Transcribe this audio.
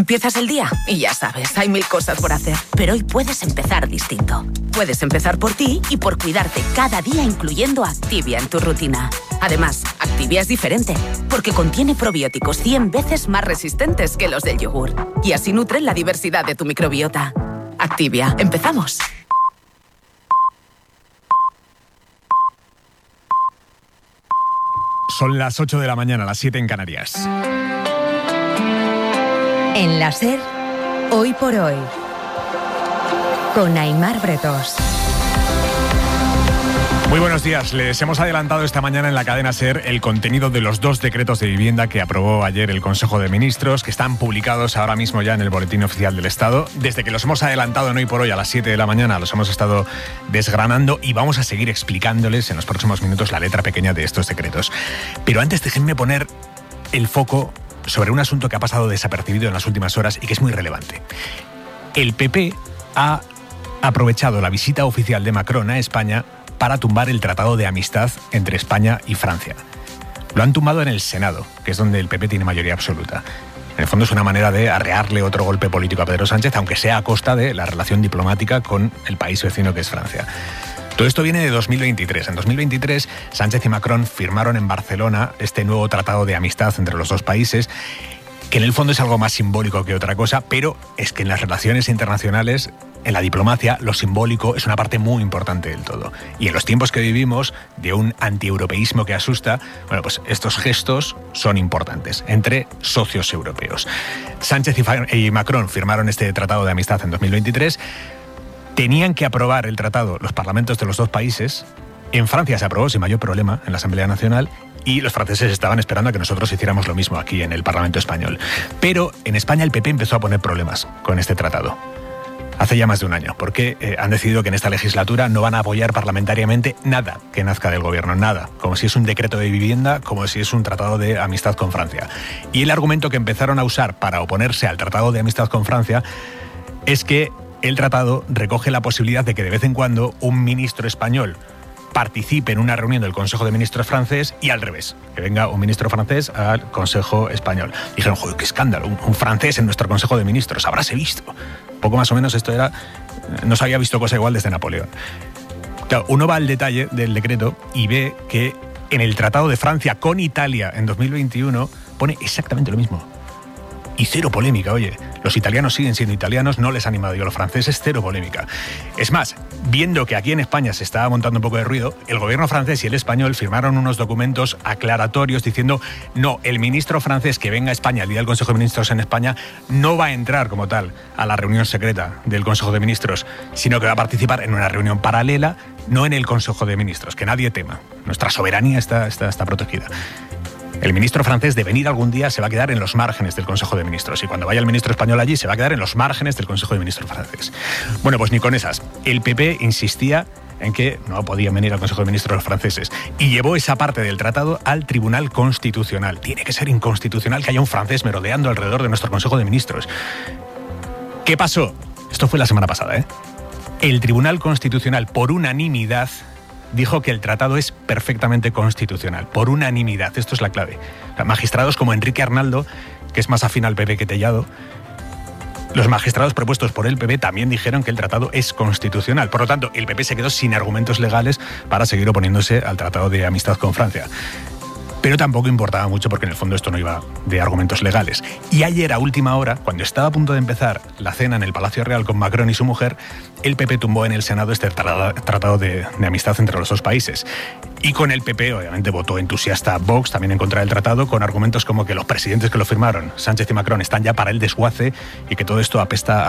Empiezas el día y ya sabes, hay 1000 cosas por hacer. Pero hoy puedes empezar distinto. Puedes empezar por ti y por cuidarte cada día, incluyendo Activia en tu rutina. Además, Activia es diferente, porque contiene probióticos 100 veces más resistentes que los del yogur. Y así nutren la diversidad de tu microbiota. Activia, empezamos. Son las 8 de la mañana, las 7 en Canarias. En la SER, Hoy por Hoy, con Aimar Bretos. Muy buenos días. Les hemos adelantado esta mañana en la cadena SER el contenido de los 2 decretos de vivienda que aprobó ayer el Consejo de Ministros, que están publicados ahora mismo ya en el Boletín Oficial del Estado. Desde que los hemos adelantado en Hoy por Hoy a las 7 de la mañana, los hemos estado desgranando y vamos a seguir explicándoles en los próximos minutos la letra pequeña de estos decretos. Pero antes déjenme poner el foco sobre un asunto que ha pasado desapercibido en las últimas horas y que es muy relevante. El PP ha aprovechado la visita oficial de Macron a España para tumbar el Tratado de Amistad entre España y Francia. Lo han tumbado en el Senado, que es donde el PP tiene mayoría absoluta. En el fondo es una manera de arrearle otro golpe político a Pedro Sánchez, aunque sea a costa de la relación diplomática con el país vecino que es Francia. Todo esto viene de 2023. En 2023, Sánchez y Macron firmaron en Barcelona este nuevo Tratado de Amistad entre los dos países, que en el fondo es algo más simbólico que otra cosa, pero es que en las relaciones internacionales, en la diplomacia, lo simbólico es una parte muy importante del todo. Y en los tiempos que vivimos, de un antieuropeísmo que asusta, bueno, pues estos gestos son importantes entre socios europeos. Sánchez y Macron firmaron este Tratado de Amistad en 2023. Tenían que aprobar el tratado los parlamentos de los dos países. En Francia se aprobó sin mayor problema en la Asamblea Nacional y los franceses estaban esperando a que nosotros hiciéramos lo mismo aquí en el Parlamento español. Pero en España el PP empezó a poner problemas con este tratado. Hace ya más de un año, porque han decidido que en esta legislatura no van a apoyar parlamentariamente nada que nazca del gobierno, nada. Como si es un decreto de vivienda, como si es un tratado de amistad con Francia. Y el argumento que empezaron a usar para oponerse al tratado de amistad con Francia es que el tratado recoge la posibilidad de que de vez en cuando un ministro español participe en una reunión del Consejo de Ministros francés y al revés, que venga un ministro francés al Consejo español. Dijeron, joder, qué escándalo, un francés en nuestro Consejo de Ministros, habráse visto. Poco más o menos esto era, no se había visto cosa igual desde Napoleón. Claro, uno va al detalle del decreto y ve que en el Tratado de Francia con Italia en 2021 pone exactamente lo mismo. Y cero polémica, oye. Los italianos siguen siendo italianos, no les han animado yo a los franceses, cero polémica. Es más, viendo que aquí en España se estaba montando un poco de ruido, el gobierno francés y el español firmaron unos documentos aclaratorios diciendo no, el ministro francés que venga a España, el día del Consejo de Ministros en España, no va a entrar como tal a la reunión secreta del Consejo de Ministros, sino que va a participar en una reunión paralela, no en el Consejo de Ministros, que nadie tema. Nuestra soberanía está protegida. El ministro francés, de venir algún día, se va a quedar en los márgenes del Consejo de Ministros. Y cuando vaya el ministro español allí, se va a quedar en los márgenes del Consejo de Ministros francés. Bueno, pues ni con esas. El PP insistía en que no podían venir al Consejo de Ministros los franceses. Y llevó esa parte del tratado al Tribunal Constitucional. Tiene que ser inconstitucional que haya un francés merodeando alrededor de nuestro Consejo de Ministros. ¿Qué pasó? Esto fue la semana pasada, ¿eh? El Tribunal Constitucional, por unanimidad, dijo que el tratado es perfectamente constitucional, por unanimidad. Esto es la clave. Magistrados como Enrique Arnaldo, que es más afín al PP que Tellado, los magistrados propuestos por el PP también dijeron que el tratado es constitucional. Por lo tanto, el PP se quedó sin argumentos legales para seguir oponiéndose al tratado de amistad con Francia. Pero tampoco importaba mucho porque en el fondo esto no iba de argumentos legales. Y ayer a última hora, cuando estaba a punto de empezar la cena en el Palacio Real con Macron y su mujer, el PP tumbó en el Senado este tratado de amistad entre los dos países. Y con el PP, obviamente, votó entusiasta Vox también en contra del tratado, con argumentos como que los presidentes que lo firmaron, Sánchez y Macron, están ya para el desguace y que todo esto apesta